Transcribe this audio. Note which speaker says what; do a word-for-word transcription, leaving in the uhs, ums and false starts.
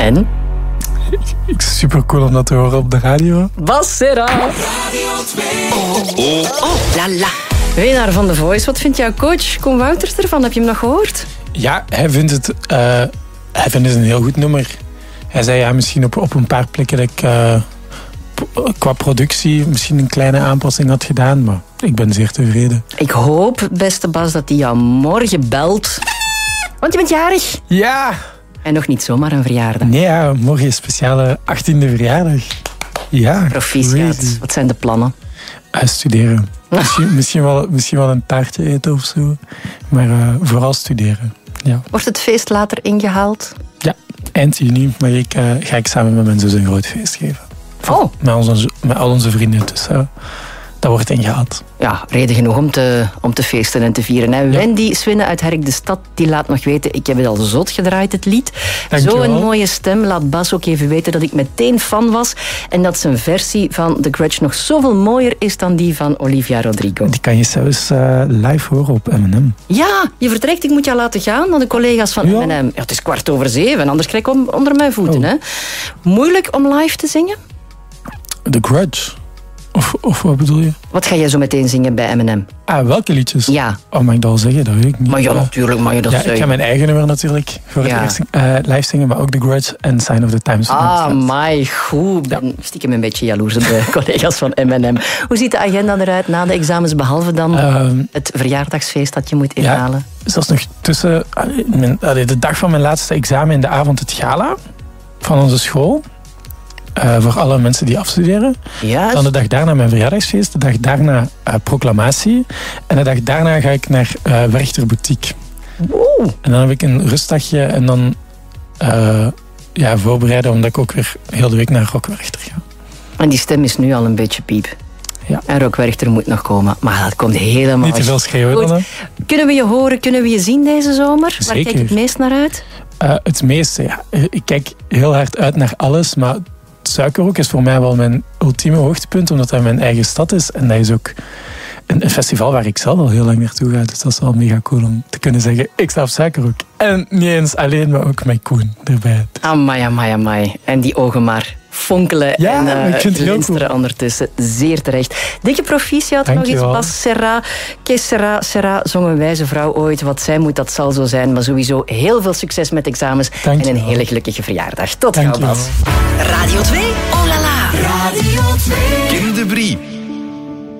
Speaker 1: En?
Speaker 2: Super cool om dat te horen op de radio.
Speaker 1: Bas Serra. Radio twee. Oh, oh, oh, la la. Winnaar van The Voice. Wat vindt jouw coach, Koen Wouters, ervan? Heb je hem nog gehoord?
Speaker 2: Ja, hij vindt het, uh, hij vindt het een heel goed nummer. Hij zei ja, misschien op, op een paar plekken dat ik uh, qua productie misschien een kleine aanpassing had gedaan, maar ik ben zeer tevreden.
Speaker 1: Ik hoop, beste Bas, dat hij jou morgen belt. Want je bent jarig.
Speaker 2: Ja.
Speaker 1: En nog niet zomaar een verjaardag.
Speaker 2: Nee, ja, morgen is speciale achttiende verjaardag. Ja.
Speaker 1: Proficiat. Wat zijn de plannen?
Speaker 2: Uh, studeren. Misschien, misschien, wel, misschien wel een taartje eten of zo. Maar uh, vooral studeren. Ja.
Speaker 1: Wordt het feest later ingehaald?
Speaker 2: Ja, eind juni. Maar ik uh, ga ik samen met mijn zus een groot feest geven.
Speaker 1: Oh.
Speaker 2: Met, onze, met al onze vrienden. Dus uh, dat wordt ingehaald.
Speaker 1: Ja, reden genoeg om te, om te feesten en te vieren. En ja. Wendy Swinnen uit Herk de Stad, die laat nog weten, ik heb het al zot gedraaid, het lied. Zo'n mooie stem. Laat Bas ook even weten dat ik meteen fan was. En dat zijn versie van The Grudge nog zoveel mooier is dan die van Olivia Rodrigo.
Speaker 2: Die kan je zelfs uh, live horen op M en M.
Speaker 1: Ja, je vertrekt. Ik moet jou laten gaan naar de collega's van ja. M en M. Ja, het is kwart over zeven, anders krijg ik om, onder mijn voeten. Oh. Hè. Moeilijk om live te zingen?
Speaker 2: The Grudge. Of, of wat bedoel je?
Speaker 1: Wat ga jij zo meteen zingen bij M en M?
Speaker 2: Ah, welke liedjes?
Speaker 1: Ja.
Speaker 2: Oh, mag ik dat al zeggen? Dat weet ik niet.
Speaker 1: Maar ja, natuurlijk mag je dat
Speaker 2: ja,
Speaker 1: zeggen.
Speaker 2: Ik ga mijn eigen nummer natuurlijk voor ja. het eerst uh, live zingen, maar ook The Grudge en Sign of the Times.
Speaker 1: Ah, my goed. Ik ben ja. stiekem een beetje jaloers op de collega's van M en M. Hoe ziet de agenda eruit na de examens, behalve dan uh, het verjaardagsfeest dat je moet inhalen?
Speaker 2: Ja, zelfs nog tussen uh, de dag van mijn laatste examen en de avond het gala van onze school. Uh, voor alle mensen die afstuderen.
Speaker 1: Yes.
Speaker 2: Dan de dag daarna mijn verjaardagsfeest. De dag daarna uh, proclamatie. En de dag daarna ga ik naar uh, Werchter Boutique.
Speaker 1: Wow.
Speaker 2: En dan heb ik een rustdagje. En dan uh, ja, voorbereiden omdat ik ook weer heel de week naar Rock Werchter ga.
Speaker 1: En die stem is nu al een beetje piep.
Speaker 2: Ja.
Speaker 1: En Rock Werchter moet nog komen. Maar dat komt helemaal...
Speaker 2: Niet te veel schreeuwen
Speaker 1: goed.
Speaker 2: Dan, hè?
Speaker 1: Kunnen we je horen, kunnen we je zien deze zomer?
Speaker 2: Zeker.
Speaker 1: Waar kijk je het meest naar uit?
Speaker 2: Uh, het meeste, ja. Ik kijk heel hard uit naar alles, maar... Suikerhoek is voor mij wel mijn ultieme hoogtepunt, omdat dat mijn eigen stad is. En dat is ook een, een festival waar ik zelf al heel lang naartoe ga. Dus dat is wel mega cool om te kunnen zeggen, ik sta op Suikerhoek. En niet eens alleen, maar ook met Koen erbij.
Speaker 1: Amai, amai, amai. En die ogen maar fonkelen
Speaker 2: ja,
Speaker 1: en uh,
Speaker 2: ik vind het heel
Speaker 1: glinsteren
Speaker 2: cool.
Speaker 1: Ondertussen. Zeer terecht. Dikke proficiat nog eens, Bas Serra. Que sera, sera, zong een wijze vrouw ooit. Wat zij moet, dat zal zo zijn. Maar sowieso heel veel succes met examens.
Speaker 2: Dank
Speaker 1: en een
Speaker 2: wel.
Speaker 1: hele gelukkige verjaardag. Tot
Speaker 2: Dank
Speaker 1: gauw, Bas. Radio twee, oh la la. Radio twee.
Speaker 3: Kim de Brie.